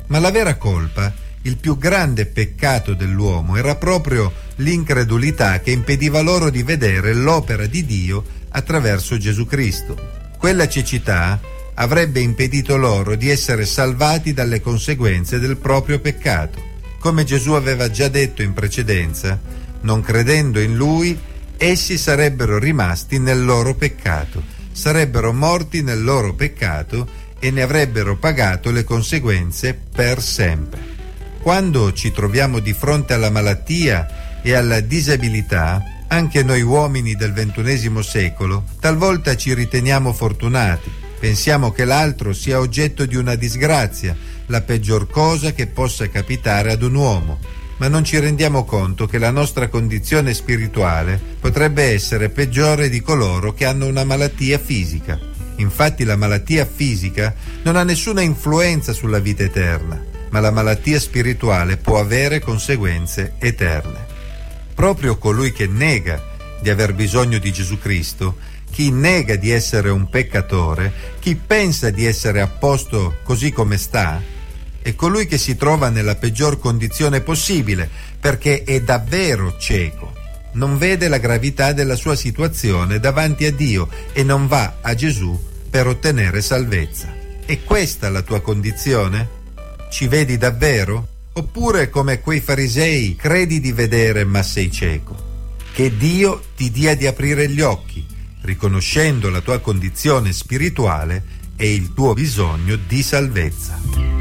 Ma la vera colpa, il più grande peccato dell'uomo, era proprio l'incredulità che impediva loro di vedere l'opera di Dio attraverso Gesù Cristo. Quella cecità avrebbe impedito loro di essere salvati dalle conseguenze del proprio peccato. Come Gesù aveva già detto in precedenza, non credendo in Lui, essi sarebbero rimasti nel loro peccato, sarebbero morti nel loro peccato e ne avrebbero pagato le conseguenze per sempre. Quando ci troviamo di fronte alla malattia e alla disabilità, anche noi uomini del XXI secolo, talvolta ci riteniamo fortunati. Pensiamo che l'altro sia oggetto di una disgrazia, la peggior cosa che possa capitare ad un uomo, ma non ci rendiamo conto che la nostra condizione spirituale potrebbe essere peggiore di coloro che hanno una malattia fisica. Infatti la malattia fisica non ha nessuna influenza sulla vita eterna, ma la malattia spirituale può avere conseguenze eterne. Proprio colui che nega di aver bisogno di Gesù Cristo, chi nega di essere un peccatore, chi pensa di essere a posto così come sta, è colui che si trova nella peggior condizione possibile, perché è davvero cieco, non vede la gravità della sua situazione davanti a Dio e non va a Gesù per ottenere salvezza. È questa la tua condizione? Ci vedi davvero? Oppure, come quei farisei, credi di vedere ma sei cieco? Che Dio ti dia di aprire gli occhi, riconoscendo la tua condizione spirituale e il tuo bisogno di salvezza.